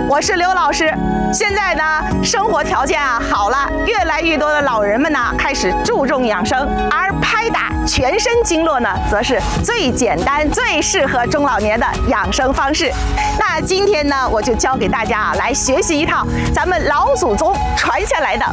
我是刘老师。现在呢，生活条件好了，越来越多的老人们呢开始注重养生，而拍打全身经络呢，则是最简单、最适合中老年的养生方式。那今天呢，我就教给大家来学习一套咱们老祖宗传下来的